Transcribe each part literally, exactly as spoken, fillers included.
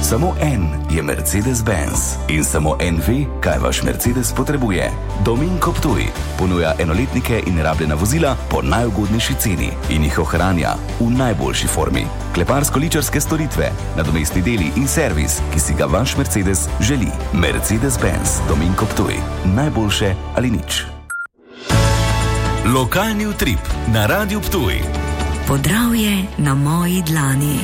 Samo en je Mercedes-Benz in samo en ve, kaj vaš Mercedes potrebuje. Dominko Ptuj ponuja enoletnike in rabljena vozila po najugodnejši ceni in jih ohranja v najboljši formi. Kleparsko-ličarske storitve, nadomestni deli in servis, ki si ga vaš Mercedes želi. Mercedes-Benz Dominko Ptuj. Najboljše ali nič. Lokalni utrip na Radiu Ptuj. Podravje na moji dlani.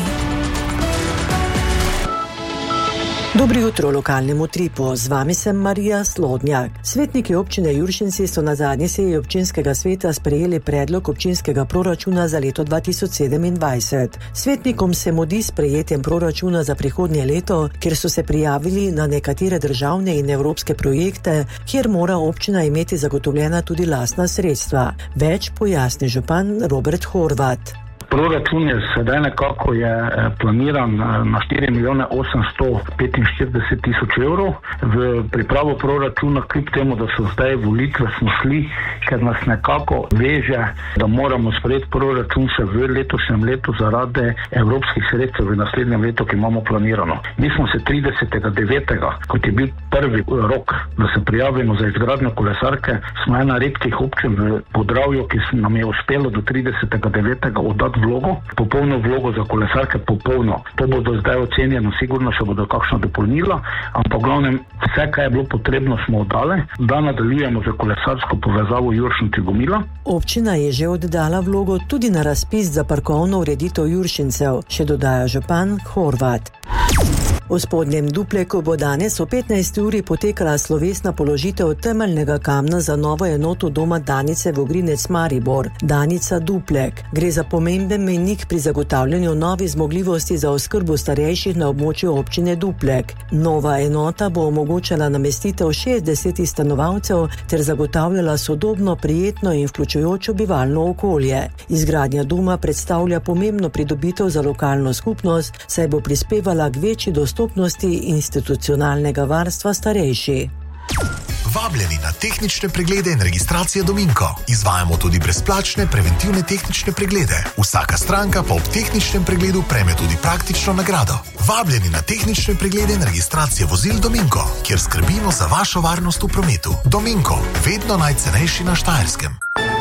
Dobro jutro lokalnemu tripu, z vami sem Marija Slodnjak. Svetniki občine Juršinci so na zadnji seji občinskega sveta sprejeli predlog občinskega proračuna za leto dva tisoč sedemindvajset. Svetnikom se mudi s sprejetjem proračuna za prihodnje leto, kjer so se prijavili na nekatere državne in evropske projekte, kjer mora občina imeti zagotovljena tudi lastna sredstva. Več pojasni župan Robert Horvat. Proračun je sedaj nekako je planiran na štiri milijone osemsto petinštirideset tisoč evrov. V pripravo proračuna, kljub temu, da so zdaj volitve, smo šli, ker nas nekako veže, da moramo sprejeti proračun še v letošnjem letu zaradi evropskih sredstev v naslednjem letu, ki imamo planirano. Mi smo se tridesetega devetega, kot je bil prvi rok, da se prijavimo za izgradnjo kolesarke, smo ena redkih občin v Podravju, ki nam je uspelo do tridesetega devetega oddati vlogo, popolno vlogo za kolesarke, popolno. To bodo zdaj ocenjeno, sigurno še bodo kakšno dopolnila, ampak v glavnem vse, kaj je bilo potrebno, smo oddali, da nadaljujemo za kolesarsko povezavo Juršinci-Gomila. Občina je že oddala vlogo tudi na razpis za parkovno ureditev Juršincev, še dodaja župan Horvat. V Spodnjem Dupleku bo danes o petnajsti uri potekala slovesna položitev temeljnega kamna za novo enoto doma Danice Vogrinec Maribor, Danica Duplek. Gre za pomemben mejnik pri zagotavljanju novih zmogljivosti za oskrbo starejših na območju občine Duplek. Nova enota bo omogočala namestitev šestdesetih stanovalcev ter zagotavljala sodobno, prijetno in vključujočo bivalno okolje. Izgradnja doma predstavlja pomembno pridobitev za lokalno skupnost, saj bo prispevala k večji dostopnosti institucionalnega varstva starejši. Vabljeni na tehnične preglede in registracije Dominko. Izvajamo tudi brezplačne preventivne tehnične preglede. Vsaka stranka pa ob tehničnem pregledu prejme tudi praktično nagrado. Vabljeni na tehnične preglede in registracije vozil Dominko, kjer skrbimo za vašo varnost v prometu. Dominko, vedno najcenejši na Štajerskem.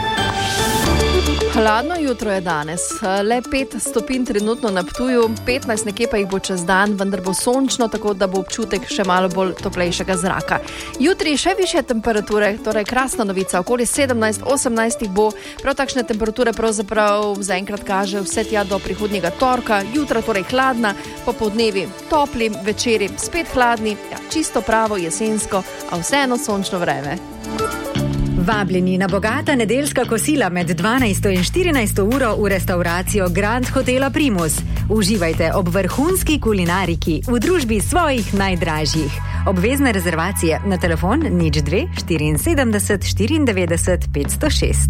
Hladno jutro je danes, le pet stopinj trenutno na Ptuju, petnajst nekje pa jih bo čez dan, vendar bo sončno, tako da bo občutek še malo bolj toplejšega zraka. Jutri še višje temperature, torej krasna novica, okoli sedemnajst osemnajst bo, prav takšne temperature pravzaprav zaenkrat kaže vse tja do prihodnjega torka, jutra torej hladna, popoldnevi topli, večeri spet hladni, ja, čisto pravo jesensko, a vseeno sončno vreme. Vabljeni na bogata nedeljska kosila med dvanajsto in štirinajsto uro v restauracijo Grand Hotela Primus. Uživajte ob vrhunski kulinariki v družbi svojih najdražjih. Obvezne rezervacije na telefon nič dve štiriinsedemdeset štiriindevetdeset petsto šest.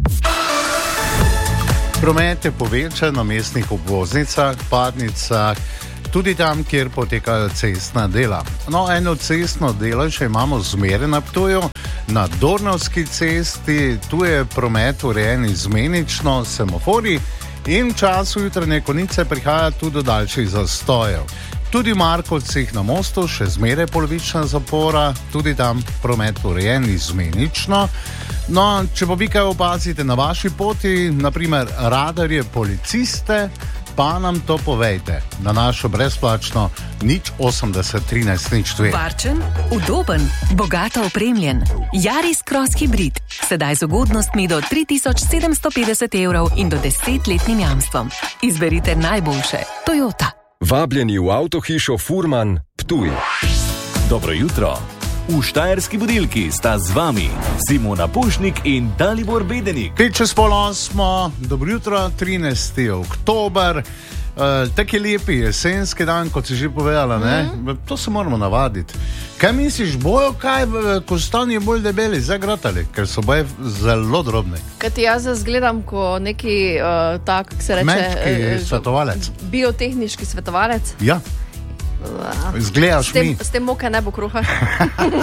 Promet je povečan na mestnih obvoznicah, padnicah, tudi tam, kjer potekajo cestna dela. No, eno cestno delo še imamo zmeraj na Ptuju. Na Dornovski cesti, tu je promet urejen izmenično, semafori in v času jutranje konice prihaja tudi do daljših zastojev. Tudi v Markovcih na mostu še zmeraj polovična zapora, tudi tam promet urejen izmenično. No, če pa vi kaj opazite na vaši poti, naprimer radarje, policiste, pa nam to povejte na našo brezplačno nič osemdeset trinajst nič dve. Varčen, udoben, bogato opremljen. Yaris Cross Hybrid. Sedaj z ugodnostmi do tri tisoč sedemsto petdeset evrov in do desetletnim jamstvom. Izberite najboljše. Toyota. Vabljeni v avtohišo Furman Ptuj. Dobro jutro. V Štajerski budilki sta z vami Simona Pušnik in Dalibor Bedenik. Pet čez pol osmo, dobro jutro, trinajsti oktober. Uh, tak je lepi jesenski dan, kot si že povedala, ne? Mm. To se moramo navaditi. Kaj misliš, bojo kaj, ko stanje bolj debeli, zagratali, ker so boje zelo drobne? Kaj ti jaz zgledam, ko neki, uh, tak, se reče... Kmečki uh, svetovalec. Biotehniški svetovalec? Ja. Zgledaš mi. S tem moke ne bo kruha.